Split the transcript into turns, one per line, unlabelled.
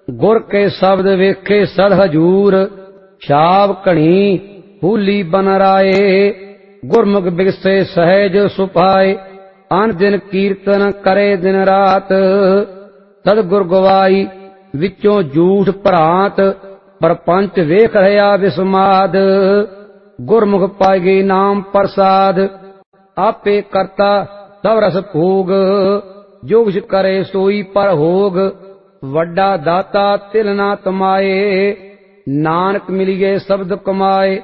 गुर के शब्द वेखे सद हजूर, छाव कणी फूली बन राए। गुरमुख बिगसे सहज सुपाए, अन दिन कीर्तन करे दिन रात। सदगुर गवाई विचों झूठ भरांत, परपंच वेख रहा विस्माद। गुरमुख पाएगी नाम प्रसाद, आपे करता सब रस भोग। जो कुछ करे सोई पर होग, वड्डा दाता तिल ना तमाए। नानक मिलिए शब्द कमाए,